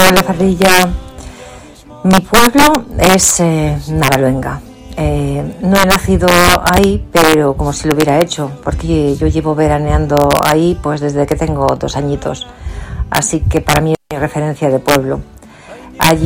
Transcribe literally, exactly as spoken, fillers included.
Navaluenga. Mi pueblo es eh, Navaluenga. Eh, no he nacido ahí, pero como si lo hubiera hecho, porque yo llevo veraneando ahí pues desde que tengo dos añitos. Así que para mí es mi referencia de pueblo. Allí